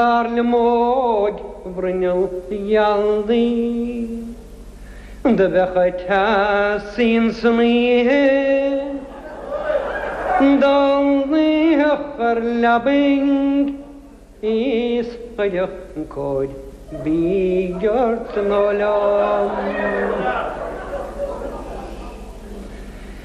Arlmog brynyl yaldi de vechata sin smi daldi verlabing is gejach kod bigjort nolam